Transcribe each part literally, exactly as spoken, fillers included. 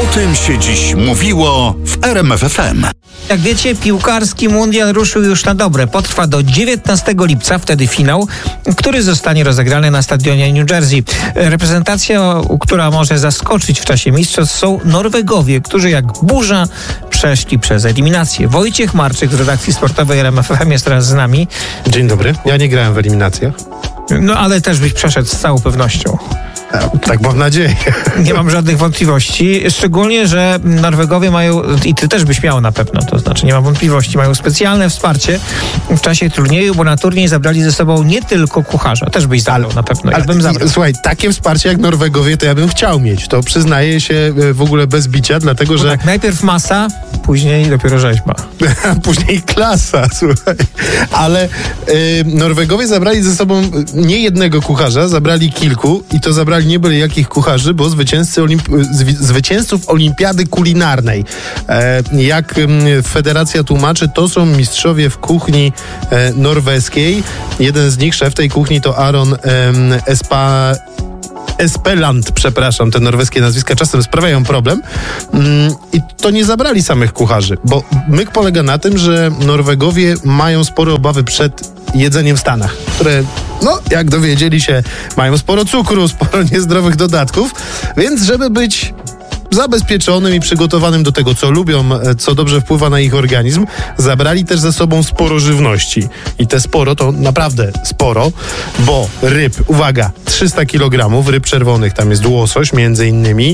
tym się dziś mówiło w R M F F M. Jak wiecie, piłkarski mundial ruszył już na dobre. Potrwa do dziewiętnastego lipca, wtedy finał, który zostanie rozegrany na stadionie New Jersey. Reprezentacja, która może zaskoczyć w czasie mistrzostw, są Norwegowie, którzy jak burza przeszli przez eliminację. Wojciech Marczyk z redakcji sportowej R M F F M jest teraz z nami. Dzień dobry. Ja nie grałem w eliminacjach. No ale też byś przeszedł z całą pewnością. Tak mam nadzieję. Nie mam żadnych wątpliwości, szczególnie, że Norwegowie mają, i ty też byś miał na pewno, to znaczy nie mam wątpliwości, mają specjalne wsparcie w czasie turnieju, bo na turniej zabrali ze sobą nie tylko kucharza, też byś zabrał na pewno, ja bym zabrał. Słuchaj, takie wsparcie jak Norwegowie to ja bym chciał mieć, to przyznaję się w ogóle bez bicia, dlatego no że... Tak, najpierw masa, później dopiero rzeźba. Później klasa, słuchaj. Ale y, Norwegowie zabrali ze sobą nie jednego kucharza, zabrali kilku i to zabrali nie byle jakich kucharzy, bo zwycięzcy olimp- zwycięzców olimpiady kulinarnej. E, jak m, federacja tłumaczy, to są mistrzowie w kuchni e, norweskiej. Jeden z nich, szef tej kuchni, to Aron e, Espa... Espeland, przepraszam, te norweskie nazwiska czasem sprawiają problem. Mm, I to nie zabrali samych kucharzy, bo myk polega na tym, że Norwegowie mają spore obawy przed jedzeniem w Stanach, które, no, jak dowiedzieli się, mają sporo cukru, sporo niezdrowych dodatków, więc żeby być zabezpieczonym i przygotowanym do tego, co lubią, co dobrze wpływa na ich organizm, zabrali też ze sobą sporo żywności. I te sporo to naprawdę sporo, bo ryb, uwaga, trzysta kilogramów ryb czerwonych, tam jest łosoś między innymi,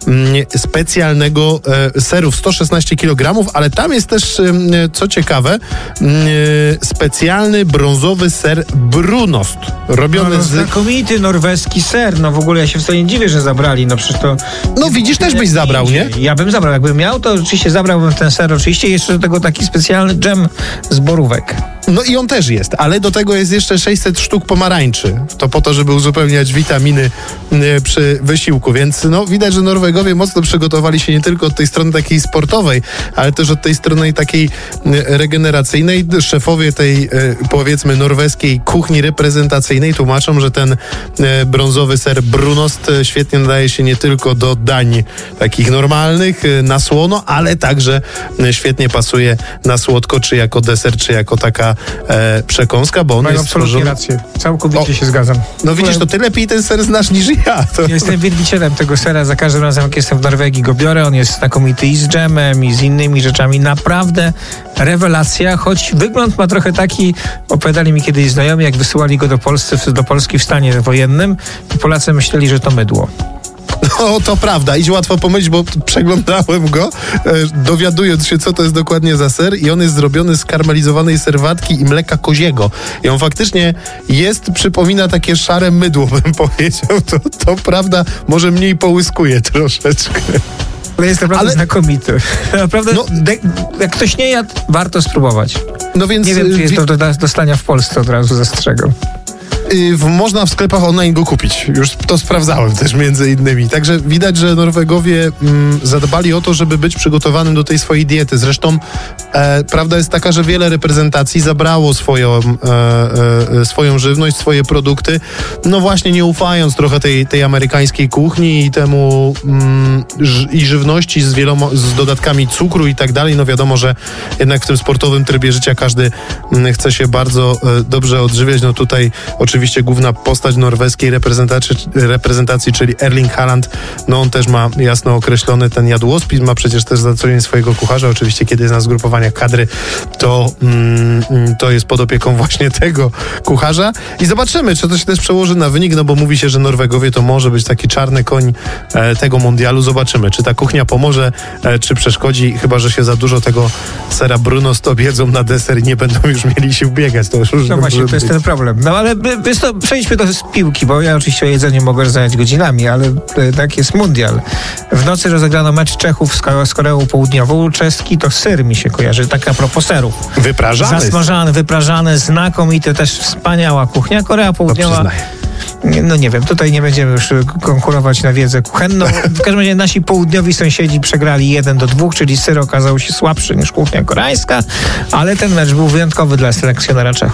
specjalnego e, serów sto szesnaście kilogramów, ale tam jest też, e, co ciekawe, e, specjalny brązowy ser brunost, robiony no, z... Znakomity norweski ser, no w ogóle ja się wcale nie dziwię, że zabrali, no przecież to... No widzisz, też byś zabrał, nie? Ja bym zabrał, jakbym miał, to oczywiście zabrałbym ten ser, oczywiście, jeszcze do tego taki specjalny dżem z borówek. No i on też jest, ale do tego jest jeszcze sześćset sztuk pomarańczy. To po to, żeby uzupełniać witaminy y, przy wysiłku, więc no widać, że Norwegowie mocno przygotowali się nie tylko od tej strony takiej sportowej, ale też od tej strony takiej y, regeneracyjnej. Szefowie tej y, powiedzmy norweskiej kuchni reprezentacyjnej tłumaczą, że ten y, brązowy ser brunost y, świetnie nadaje się nie tylko do dań takich normalnych, y, na słono, ale także y, świetnie pasuje na słodko, czy jako deser, czy jako taka E, przekąska, bo on Mają jest absolutnie stworzony... rację. Całkowicie O, się zgadzam. No widzisz, to ty lepiej ten ser znasz niż ja. To... Ja jestem wielbicielem tego sera. Za każdym razem, jak jestem w Norwegii, go biorę. On jest znakomity i z dżemem, i z innymi rzeczami. Naprawdę rewelacja, choć wygląd ma trochę taki, opowiadali mi kiedyś znajomi, jak wysyłali go do Polscy, do Polski w stanie wojennym i Polacy myśleli, że to mydło. No to prawda, idzie łatwo pomylić, bo przeglądałem go, e, dowiadując się, co to jest dokładnie za ser, i on jest zrobiony z karmelizowanej serwatki i mleka koziego. I on faktycznie jest, przypomina takie szare mydło, bym powiedział. To, to prawda, może mniej połyskuje troszeczkę. Ale jest naprawdę Ale... znakomity. Naprawdę, no, de- jak ktoś nie jadł, warto spróbować. No więc, nie wiem, czy jest to do dostania w Polsce, od razu zastrzegam. W, można w sklepach online go kupić. Już to sprawdzałem też między innymi. Także widać, że Norwegowie mm, zadbali o to, żeby być przygotowanym do tej swojej diety. Zresztą e, prawda jest taka, że wiele reprezentacji zabrało swoją, e, e, swoją żywność, swoje produkty, no właśnie nie ufając trochę tej, tej amerykańskiej kuchni i temu mm, ż, i żywności z wieloma, z dodatkami cukru i tak dalej. No wiadomo, że jednak w tym sportowym trybie życia każdy mm, chce się bardzo e, dobrze odżywiać. No tutaj oczywiście Oczywiście główna postać norweskiej reprezentacji, reprezentacji, czyli Erling Haaland, no on też ma jasno określony ten jadłospis, ma przecież też za co dzień swojego kucharza. Oczywiście kiedy jest na zgrupowaniach kadry, to, mm, to jest pod opieką właśnie tego kucharza. I zobaczymy, czy to się też przełoży na wynik, no bo mówi się, że Norwegowie to może być taki czarny koń e, tego mundialu. Zobaczymy, czy ta kuchnia pomoże, e, czy przeszkodzi, chyba że się za dużo tego sera brunost objedzą na deser i nie będą już mieli sił biegać. To już no właśnie, to jest ten problem. No ale wiesz to, przejdźmy do piłki, bo ja oczywiście o jedzeniu mogę rozmawiać godzinami, ale tak jest mundial. W nocy rozegrano mecz Czechów z Koreą Południową. Czeski to syr mi się kojarzy, tak a propos serów. Wyprażany. Zasmażany, wyprażany, znakomity, też wspaniała kuchnia. Korea Południowa... No nie wiem, tutaj nie będziemy już konkurować na wiedzę kuchenną. W każdym razie nasi południowi sąsiedzi przegrali jeden do dwóch, czyli syr okazał się słabszy niż kuchnia koreańska, ale ten mecz był wyjątkowy dla selekcjonera Czechów.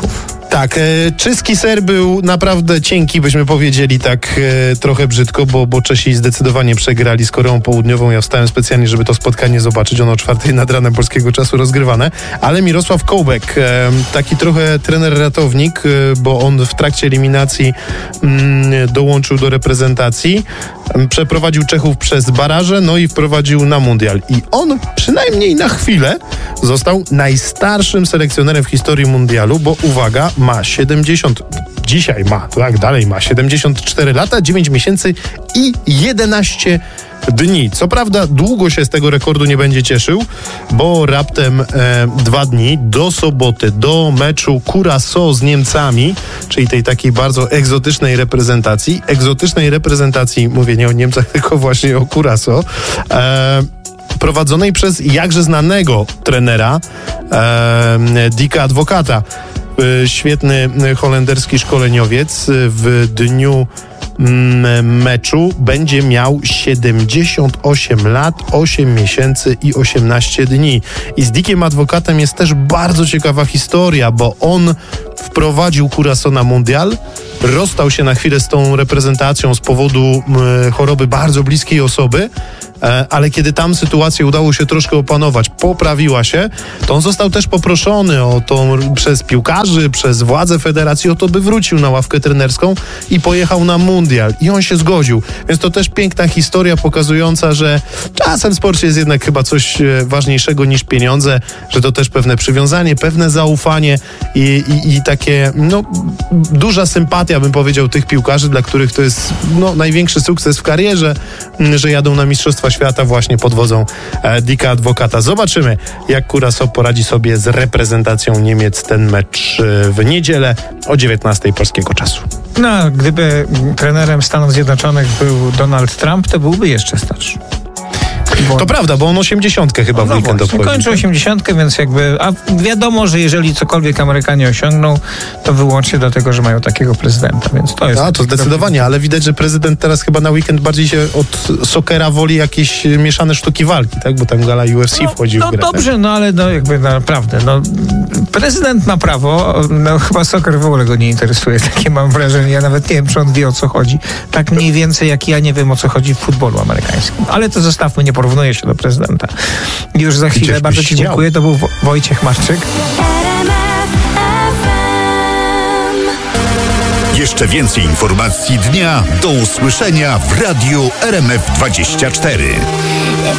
Tak, e, czeski ser był naprawdę cienki, byśmy powiedzieli tak e, trochę brzydko, bo, bo Czesi zdecydowanie przegrali z Koreą Południową. Ja wstałem specjalnie, żeby to spotkanie zobaczyć. Ono o czwartej nad ranem polskiego czasu rozgrywane. Ale Mirosław Kołbek, e, taki trochę trener ratownik, e, bo on w trakcie eliminacji mm, dołączył do reprezentacji, e, przeprowadził Czechów przez baraże, no i wprowadził na mundial. I on przynajmniej na chwilę został najstarszym selekcjonerem w historii mundialu, bo uwaga, ma siedemdziesiąt, dzisiaj ma, tak, dalej ma siedemdziesiąt cztery lata, dziewięć miesięcy i jedenaście dni. Co prawda długo się z tego rekordu nie będzie cieszył, bo raptem e, dwa dni do soboty, do meczu Curaçao z Niemcami, czyli tej takiej bardzo egzotycznej reprezentacji, egzotycznej reprezentacji, mówię nie o Niemcach, tylko właśnie o Curaçao, e, prowadzonej przez jakże znanego trenera e, Dicka Advocata. Świetny holenderski szkoleniowiec w dniu meczu będzie miał siedemdziesiąt osiem lat, osiem miesięcy i osiemnaście dni. I z Dickiem Advocatem jest też bardzo ciekawa historia, bo on wprowadził Curaçao na mundial, rozstał się na chwilę z tą reprezentacją z powodu choroby bardzo bliskiej osoby, ale kiedy tam sytuację udało się troszkę opanować, poprawiła się, to on został też poproszony o to przez piłkarzy, przez władze federacji o to, by wrócił na ławkę trenerską i pojechał na mundial. I on się zgodził. Więc to też piękna historia pokazująca, że czasem w sporcie jest jednak chyba coś ważniejszego niż pieniądze, że to też pewne przywiązanie, pewne zaufanie i, i, i takie, no, duża sympatia, bym powiedział, tych piłkarzy, dla których to jest, no, największy sukces w karierze, że jadą na Mistrzostwa Świata właśnie pod wodzą e, Dicka Advocata. Zobaczymy, jak Curaçao poradzi sobie z reprezentacją Niemiec ten mecz e, w niedzielę o dziewiętnastej polskiego czasu. No, gdyby trenerem Stanów Zjednoczonych był Donald Trump, to byłby jeszcze starszy. Bo... To prawda, bo on osiemdziesiątkę chyba no w weekend obchodzi. Kończy osiemdziesiątkę, więc jakby, a wiadomo, że jeżeli cokolwiek Amerykanie osiągną, to wyłącznie dlatego, że mają takiego prezydenta, więc to jest... A, to zdecydowanie, ale widać, że prezydent teraz chyba na weekend bardziej się od sokera woli jakieś mieszane sztuki walki, tak? Bo tam gala U F C no, wchodzi no, w grę. No dobrze, no ale no jakby naprawdę, no prezydent ma prawo, no chyba soker w ogóle go nie interesuje, takie mam wrażenie, ja nawet nie wiem, czy on wie, o co chodzi. Tak mniej więcej, jak ja nie wiem, o co chodzi w futbolu amerykańskim. Ale to zostawmy, nie porównuje się do prezydenta. Już za chwilę. Gdzieś Bardzo ci śmiał. dziękuję. To był Wo- Wojciech Marczyk. Jeszcze więcej informacji dnia do usłyszenia w radiu R M F dwadzieścia cztery.